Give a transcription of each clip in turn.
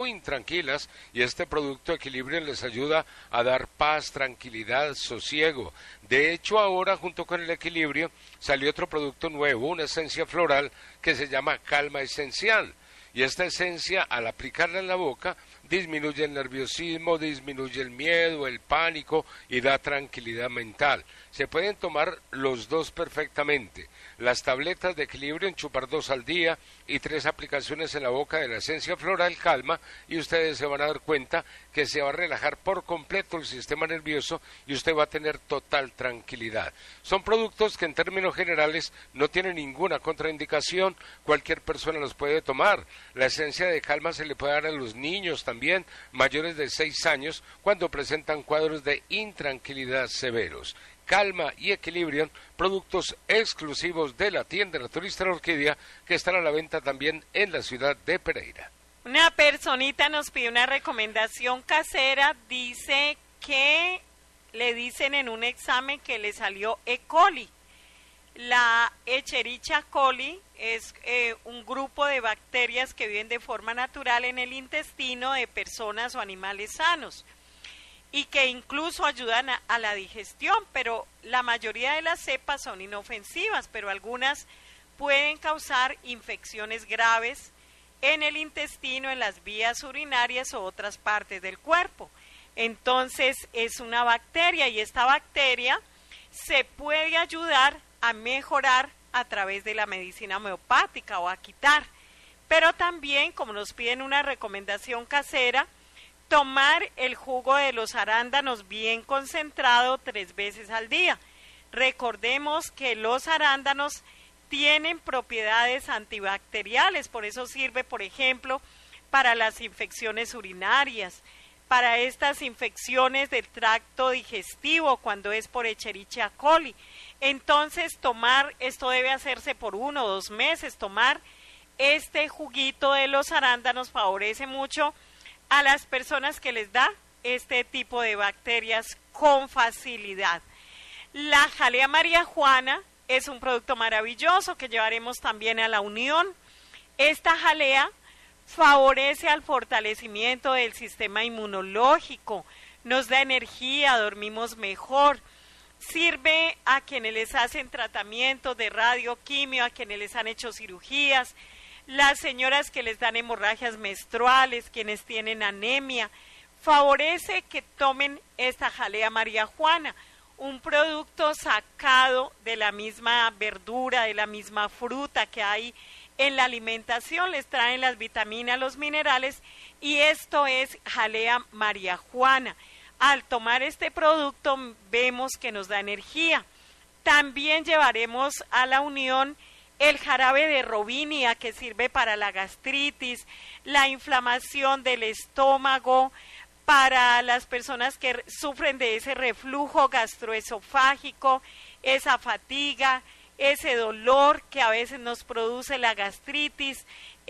muy intranquilas y este producto Equilibrio les ayuda a dar paz, tranquilidad, sosiego. De hecho, ahora junto con el Equilibrio salió otro producto nuevo, una esencia floral que se llama Calma Esencial. Y esta esencia, al aplicarla en la boca, disminuye el nerviosismo, disminuye el miedo, el pánico y da tranquilidad mental. Se pueden tomar los dos perfectamente. Las tabletas de Equilibrio en chupar 2 al día y 3 aplicaciones en la boca de la esencia floral Calma y ustedes se van a dar cuenta que se va a relajar por completo el sistema nervioso y usted va a tener total tranquilidad. Son productos que en términos generales no tienen ninguna contraindicación, cualquier persona los puede tomar. La esencia de Calma se le puede dar a los niños también, mayores de 6 años, cuando presentan cuadros de intranquilidad severos. Calma y Equilibrio, productos exclusivos de la tienda Naturista La Orquídea, que están a la venta también en la ciudad de Pereira. Una personita nos pide una recomendación casera, dice que le dicen en un examen que le salió E. coli. La Escherichia coli es un grupo de bacterias que viven de forma natural en el intestino de personas o animales sanos y que incluso ayudan a la digestión, pero la mayoría de las cepas son inofensivas, pero algunas pueden causar infecciones graves en el intestino, en las vías urinarias o otras partes del cuerpo. Entonces es una bacteria y esta bacteria se puede ayudar a mejorar a través de la medicina homeopática o a quitar, pero también, como nos piden una recomendación casera, tomar el jugo de los arándanos bien concentrado 3 veces al día. Recordemos que los arándanos tienen propiedades antibacteriales, por eso sirve, por ejemplo, para las infecciones urinarias, para estas infecciones del tracto digestivo cuando es por Escherichia coli. Entonces, tomar, esto debe hacerse por 1 o 2 meses, tomar este juguito de los arándanos favorece mucho a las personas que les da este tipo de bacterias con facilidad. La jalea María Juana es un producto maravilloso que llevaremos también a la Unión. Esta jalea favorece al fortalecimiento del sistema inmunológico, nos da energía, dormimos mejor, sirve a quienes les hacen tratamientos de radioquimio, a quienes les han hecho cirugías, las señoras que les dan hemorragias menstruales, quienes tienen anemia, favorece que tomen esta jalea María Juana, un producto sacado de la misma verdura, de la misma fruta que hay en la alimentación, les traen las vitaminas, los minerales, y esto es jalea María Juana. Al tomar este producto vemos que nos da energía. También llevaremos a la Unión el jarabe de Robinia, que sirve para la gastritis, la inflamación del estómago, para las personas que sufren de ese reflujo gastroesofágico, esa fatiga, ese dolor que a veces nos produce la gastritis,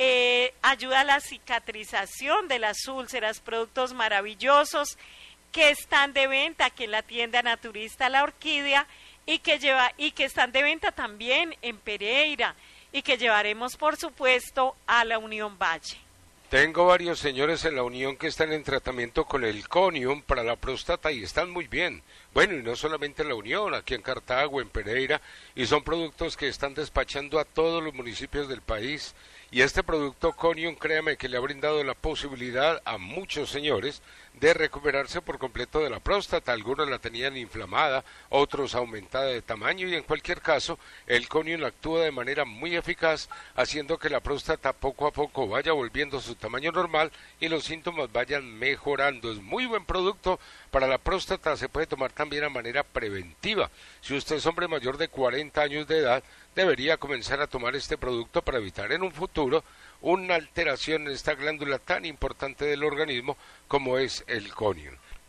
ayuda a la cicatrización de las úlceras, productos maravillosos que están de venta aquí en la tienda Naturista La Orquídea y que están de venta también en Pereira y que llevaremos por supuesto a la Unión Valle. Tengo varios señores en la Unión que están en tratamiento con el Conium para la próstata y están muy bien. Bueno, y no solamente en la Unión, aquí en Cartago, en Pereira, y son productos que están despachando a todos los municipios del país. Y este producto Conium, créame que le ha brindado la posibilidad a muchos señores de recuperarse por completo de la próstata. Algunos la tenían inflamada, otros aumentada de tamaño y en cualquier caso el Conium actúa de manera muy eficaz haciendo que la próstata poco a poco vaya volviendo a su tamaño normal y los síntomas vayan mejorando. Es muy buen producto para la próstata, se puede tomar también a manera preventiva. Si usted es hombre mayor de 40 años de edad, debería comenzar a tomar este producto para evitar en un futuro una alteración en esta glándula tan importante del organismo como es el Conium.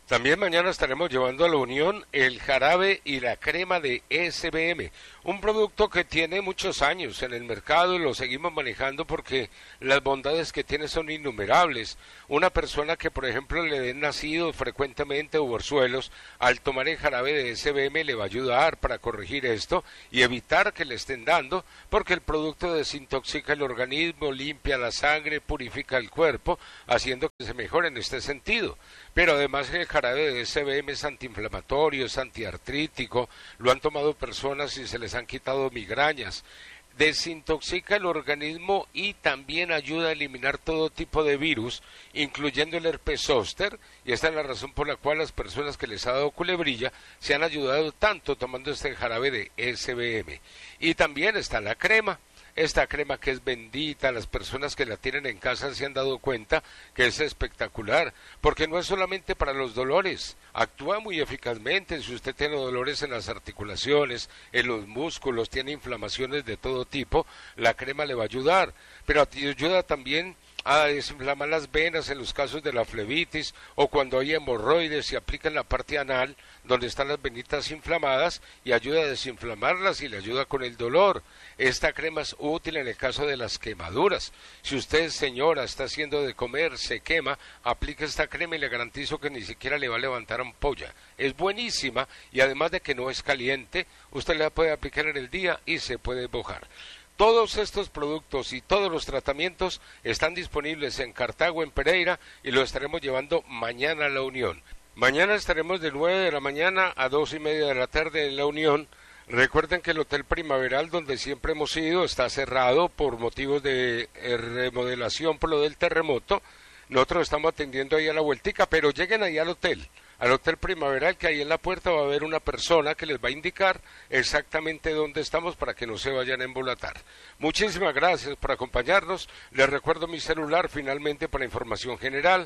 También mañana estaremos llevando a la Unión el jarabe y la crema de SBM, un producto que tiene muchos años en el mercado y lo seguimos manejando porque las bondades que tiene son innumerables. Una persona que, por ejemplo, le den nacido frecuentemente o orzuelos, al tomar el jarabe de SBM le va a ayudar para corregir esto y evitar que le estén dando, porque el producto desintoxica el organismo, limpia la sangre, purifica el cuerpo, haciendo que se mejore en este sentido. Pero además el jarabe de SBM es antiinflamatorio, es antiartrítico, lo han tomado personas y se les han quitado migrañas. Desintoxica el organismo y también ayuda a eliminar todo tipo de virus, incluyendo el herpes zóster, y esta es la razón por la cual las personas que les ha dado culebrilla se han ayudado tanto tomando este jarabe de SBM. Y también está la crema. Esta crema que es bendita, las personas que la tienen en casa se han dado cuenta que es espectacular, porque no es solamente para los dolores, actúa muy eficazmente. Si usted tiene dolores en las articulaciones, en los músculos, tiene inflamaciones de todo tipo, la crema le va a ayudar, pero ayuda también a desinflamar las venas en los casos de la flebitis o cuando hay hemorroides, se aplica en la parte anal donde están las venitas inflamadas y ayuda a desinflamarlas y le ayuda con el dolor. Esta crema es útil en el caso de las quemaduras. Si usted, señora, está haciendo de comer, se quema, aplique esta crema y le garantizo que ni siquiera le va a levantar ampolla. Es buenísima y además de que no es caliente, usted la puede aplicar en el día y se puede mojar. Todos estos productos y todos los tratamientos están disponibles en Cartago, en Pereira, y lo estaremos llevando mañana a La Unión. Mañana estaremos de 9 de la mañana a 2:30 de la tarde en La Unión. Recuerden que el Hotel Primaveral, donde siempre hemos ido, está cerrado por motivos de remodelación por lo del terremoto. Nosotros estamos atendiendo ahí a la vueltica, pero lleguen ahí al Hotel Primaveral, que ahí en la puerta va a haber una persona que les va a indicar exactamente dónde estamos para que no se vayan a embolatar. Muchísimas gracias por acompañarnos. Les recuerdo mi celular finalmente para información general,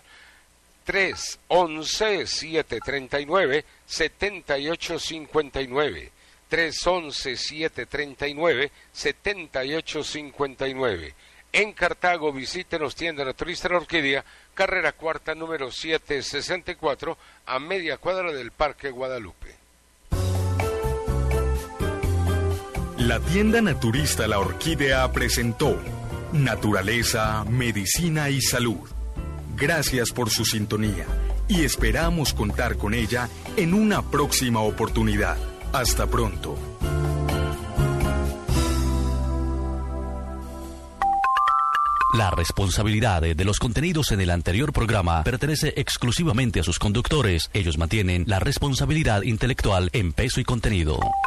311-739-7859, 311-739-7859. En Cartago, visítenos, tienda Naturista La Orquídea, carrera cuarta, número 764, a media cuadra del Parque Guadalupe. La tienda Naturista La Orquídea presentó Naturaleza, Medicina y Salud. Gracias por su sintonía y esperamos contar con ella en una próxima oportunidad. Hasta pronto. La responsabilidad de los contenidos en el anterior programa pertenece exclusivamente a sus conductores. Ellos mantienen la responsabilidad intelectual en peso y contenido.